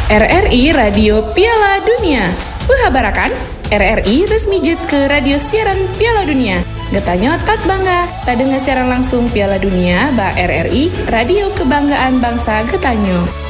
RRI Radio Piala Dunia. Barakan, RRI resmi jet ke radio siaran Piala Dunia. Getanyo tat bangga, tak dengar siaran langsung Piala Dunia, ba RRI Radio Kebanggaan Bangsa Getanyo.